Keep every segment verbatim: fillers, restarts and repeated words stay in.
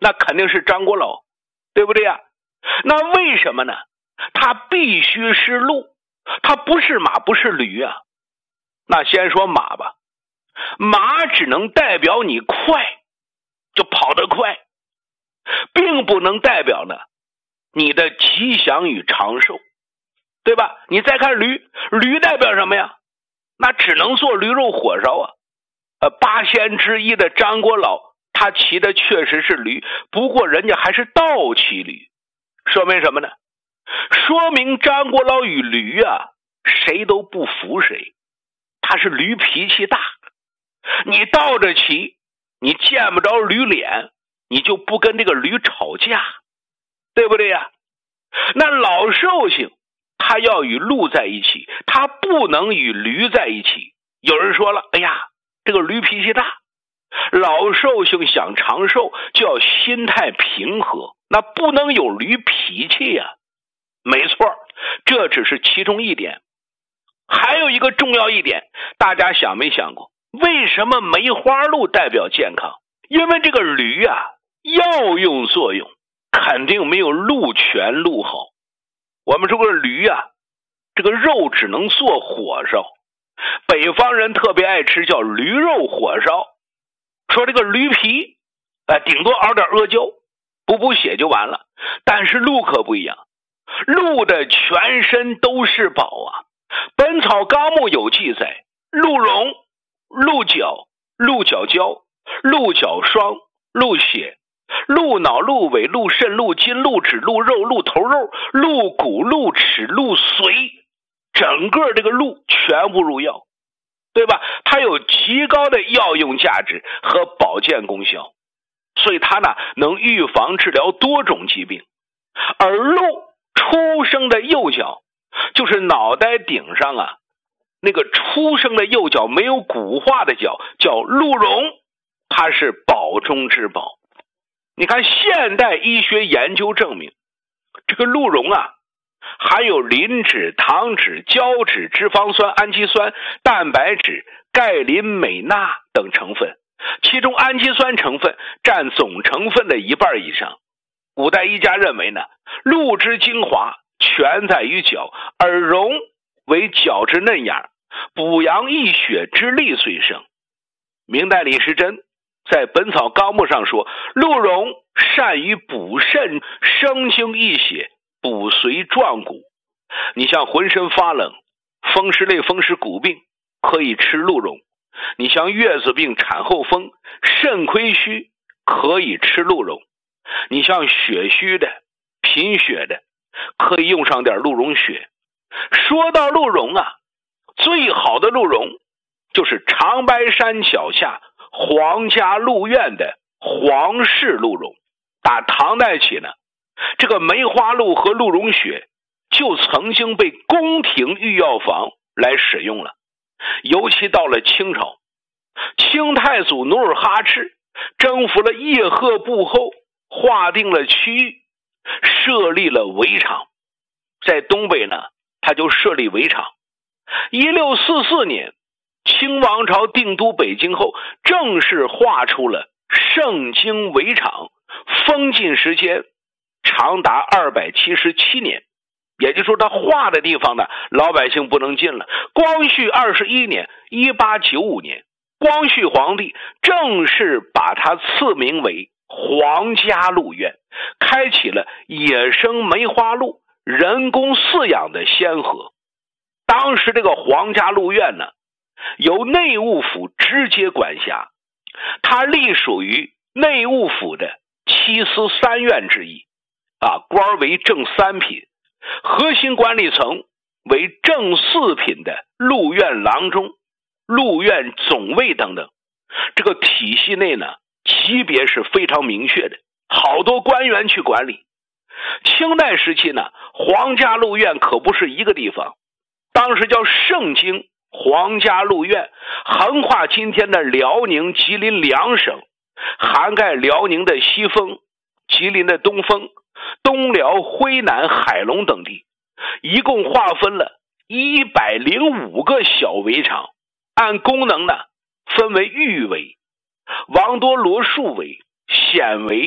那肯定是张国老，对不对呀？那为什么呢？他必须是鹿，他不是马，不是驴啊。那先说马吧，马只能代表你快，就跑得快，并不能代表呢你的吉祥与长寿，对吧？你再看驴，驴代表什么呀？那只能做驴肉火烧啊。呃，八仙之一的张国老，他骑的确实是驴，不过人家还是倒骑驴，说明什么呢？说明张国老与驴啊，谁都不服谁。他是驴脾气大，你倒着骑，你见不着驴脸，你就不跟这个驴吵架，对不对呀？那老寿星他要与鹿在一起，他不能与驴在一起。有人说了，哎呀，这个驴脾气大，老寿星想长寿就要心态平和，那不能有驴脾气呀。没错，这只是其中一点。还有一个重要一点，大家想没想过，为什么梅花鹿代表健康？因为这个驴啊，药用作用肯定没有鹿全鹿好。我们说过驴啊，这个肉只能做火烧，北方人特别爱吃叫驴肉火烧，说这个驴皮呃，顶多熬点阿胶补补血就完了。但是鹿可不一样，鹿的全身都是宝啊。本草纲目有记载，鹿茸、鹿角、鹿角胶、鹿角霜、鹿血、鹿脑、鹿尾、鹿肾、鹿筋、鹿脂、鹿肉、鹿头肉、鹿骨、鹿齿、鹿髓，整个这个鹿全部入药，对吧？它有极高的药用价值和保健功效，所以它呢能预防治疗多种疾病。而鹿出生的右脚，就是脑袋顶上啊那个出生的右脚没有骨化的脚，叫鹿茸，它是宝中之宝。你看现代医学研究证明，这个鹿茸啊含有磷脂、糖脂、胶质、脂肪酸、氨基酸、蛋白质、钙、磷、镁、钠等成分，其中氨基酸成分占总成分的一半以上。古代医家认为呢，鹿之精华全在于角，而茸为角之嫩芽，补阳益血之力虽生。明代李时珍在《本草纲目》上说，鹿茸善于补肾、生精益血、补髓壮骨。你像浑身发冷、风湿类风湿骨病，可以吃鹿茸；你像月子病、产后风、肾亏虚，可以吃鹿茸；你像血虚的、贫血的，可以用上点鹿茸血。说到鹿茸啊，最好的鹿茸就是长白山脚下皇家鹿苑的皇氏鹿茸。打唐代起呢，这个梅花鹿和鹿茸血就曾经被宫廷御药房来使用了。尤其到了清朝，清太祖努尔哈赤征服了叶赫部后，划定了区域，设立了围场。在东北呢，他就设立围场。一六四四年，清王朝定都北京后，正式划出了盛京围场，封禁时间长达二百七十七年。也就是说，他划的地方呢，老百姓不能进了。光绪二十一年一八九五年，光绪皇帝正式把它赐名为皇家鹿苑，开启了野生梅花鹿人工饲养的先河。当时这个皇家鹿苑呢，由内务府直接管辖，它隶属于内务府的七司三院之一啊，官为正三品，核心管理层为正四品的鹿苑郎中、鹿苑总尉等等。这个体系内呢，级别是非常明确的，好多官员去管理。清代时期呢，皇家鹿苑可不是一个地方，当时叫盛京皇家鹿苑，横跨今天的辽宁、吉林两省，涵盖辽宁的西丰、吉林的东丰、东辽、徽南、海龙等地，一共划分了一百零五个小围场，按功能呢分为御围、王多罗树围、显围、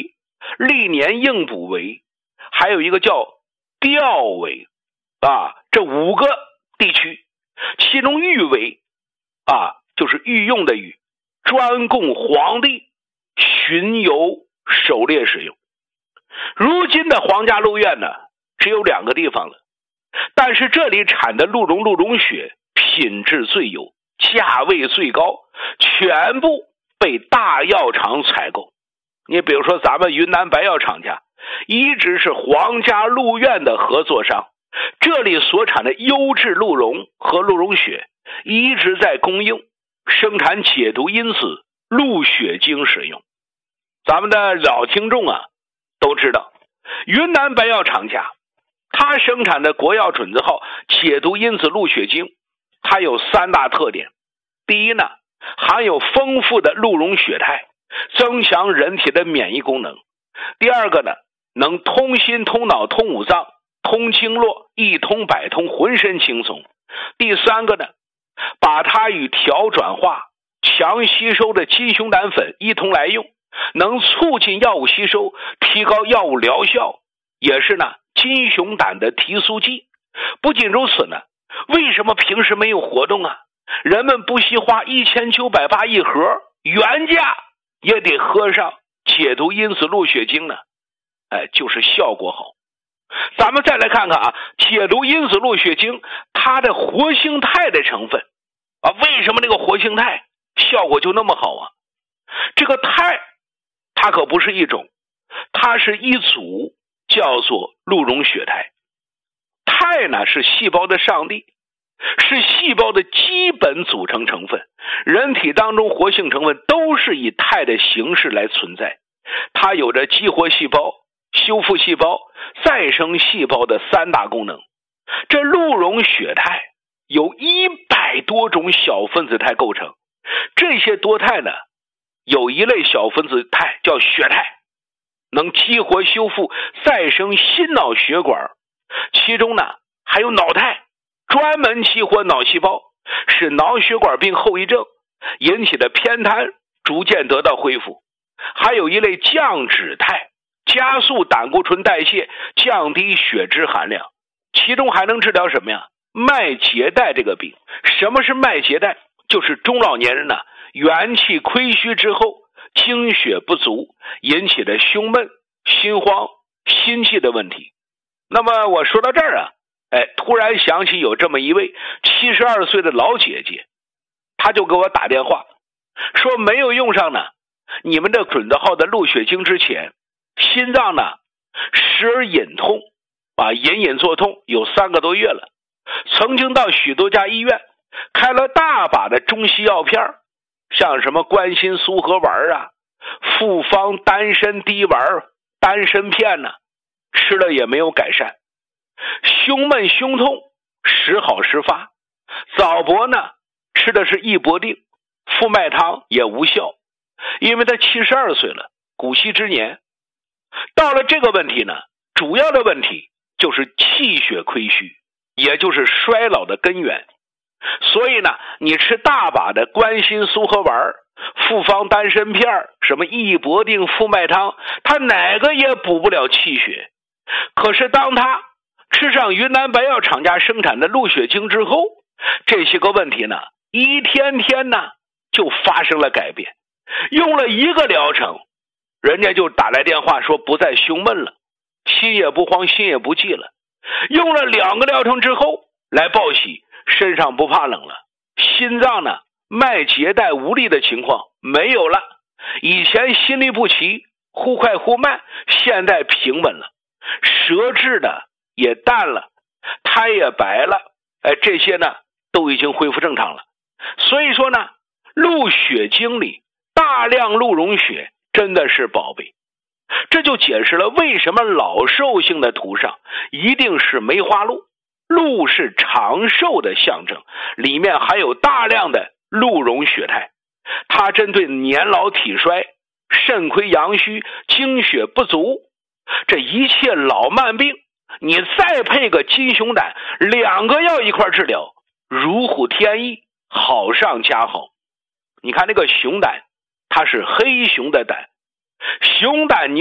历年硬补围，还有一个叫吊围啊，这五个地区，其中御围啊就是御用的御，专供皇帝巡游狩猎使用。如今的皇家鹿苑呢，只有两个地方了，但是这里产的鹿茸、鹿茸血品质最优，价位最高，全部被大药厂采购。你比如说咱们云南白药厂家一直是皇家鹿苑的合作商，这里所产的优质鹿茸和鹿茸血一直在供应生产解毒因子鹿血精使用。咱们的老听众啊都知道，云南白药厂家它生产的国药准字号解毒因子鹿血精，它有三大特点。第一呢，含有丰富的鹿茸血肽，增强人体的免疫功能。第二个呢，能通心通脑通五脏，通经络，一通百通，浑身轻松。第三个呢，把它与调转化强吸收的金熊胆粉一同来用，能促进药物吸收，提高药物疗效，也是呢金熊胆的提速剂。不仅如此呢，为什么平时没有活动啊？人们不惜花一千九百八一盒，原价也得喝上解毒因子鹿血精呢？哎，就是效果好。咱们再来看看啊，解毒因子鹿血精它的活性肽的成分啊，为什么这个活性肽效果就那么好啊？这个肽它可不是一种，它是一组，叫做鹿茸血肽。肽呢是细胞的上帝，是细胞的基本组成成分，人体当中活性成分都是以肽的形式来存在。它有着激活细胞、修复细胞、再生细胞的三大功能。这鹿茸血肽由一百多种小分子肽构成，这些多肽呢，有一类小分子肽叫血肽，能激活修复再生心脑血管，其中呢还有脑肽，专门激活脑细胞，使脑血管病后遗症引起的偏瘫逐渐得到恢复。还有一类降脂肽，加速胆固醇代谢，降低血脂含量，其中还能治疗什么呀？脉结带这个病。什么是脉结带？就是中老年人呢、啊、元气亏虚之后，精血不足引起的胸闷、心慌、心悸的问题。那么我说到这儿啊，哎，突然想起有这么一位七十二岁的老姐姐，她就给我打电话说，没有用上呢你们的准字号的鹿血精之前，心脏呢时而隐痛啊，隐隐作痛，有三个多月了。曾经到许多家医院开了大把的中西药片，像什么关心苏合丸啊、复方丹参滴丸、丹参片呢、啊，吃了也没有改善。胸闷胸痛时好时发，早搏呢吃的是益博定、复脉汤也无效，因为他七十二岁了，古稀之年。到了这个问题呢，主要的问题就是气血亏虚，也就是衰老的根源。所以呢，你吃大把的关心苏合丸、复方丹参片、什么益博定、复脉汤，它哪个也补不了气血。可是当他吃上云南白药厂家生产的鹿血精之后，这些个问题呢，一天天呢就发生了改变。用了一个疗程，人家就打来电话说不再胸闷了，心也不慌，心也不悸了。用了两个疗程之后来报喜，身上不怕冷了，心脏呢脉结带无力的情况没有了，以前心律不齐，忽快忽慢，现在平稳了，舌质的也淡了，苔也白了，哎，这些呢都已经恢复正常了。所以说呢，鹿血精里大量鹿茸血真的是宝贝。这就解释了为什么老寿星的图上一定是梅花鹿。鹿是长寿的象征，里面含有大量的鹿茸血肽，它针对年老体衰、肾亏阳虚、精血不足，这一切老慢病，你再配个金熊胆，两个药一块治疗，如虎添翼，好上加好。你看那个熊胆，它是黑熊的胆，熊胆